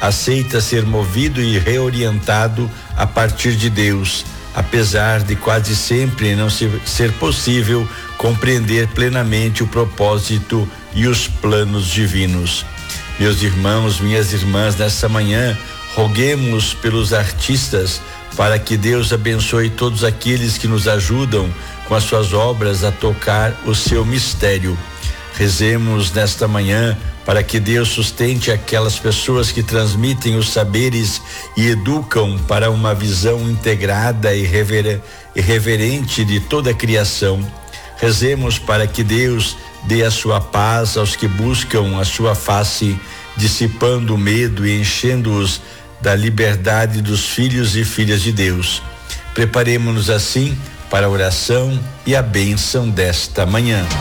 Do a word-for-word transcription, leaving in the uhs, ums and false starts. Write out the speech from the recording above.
aceita ser movido e reorientado a partir de Deus, apesar de quase sempre não ser possível compreender plenamente o propósito e os planos divinos. Meus irmãos, minhas irmãs, nessa manhã, roguemos pelos artistas para que Deus abençoe todos aqueles que nos ajudam com as suas obras a tocar o seu mistério. Rezemos nesta manhã para que Deus sustente aquelas pessoas que transmitem os saberes e educam para uma visão integrada e rever, reverente de toda a criação. Rezemos para que Deus dê a sua paz aos que buscam a sua face, dissipando o medo e enchendo-os da liberdade dos filhos e filhas de Deus. Preparemo-nos assim para a oração e a bênção desta manhã.